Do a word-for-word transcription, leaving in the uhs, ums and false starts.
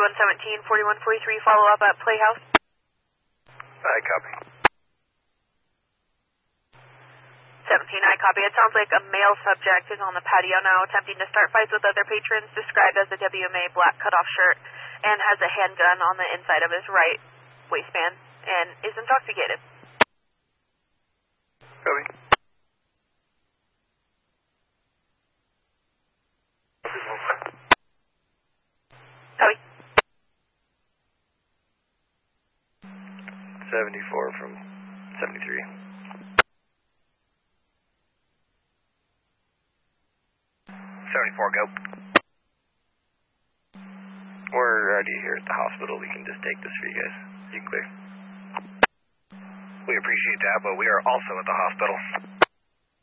forty-one seventeen, forty-one forty-three, follow up at Playhouse. I copy. seventeen, I copy. It sounds like a male subject is on the patio now attempting to start fights with other patrons, described as a W M A black cutoff shirt, and has a handgun on the inside of his right waistband, and is intoxicated. Copy. Copy. seventy-four from seventy-three. seventy-four, go. We're already here at the hospital. We can just take this for you guys. You can clear. We appreciate that, but we are also at the hospital.